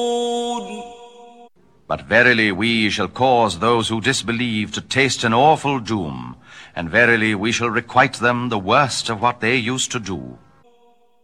But verily we shall cause those who disbelieve to taste an awful doom, and verily we shall requite them the worst of what they used to do.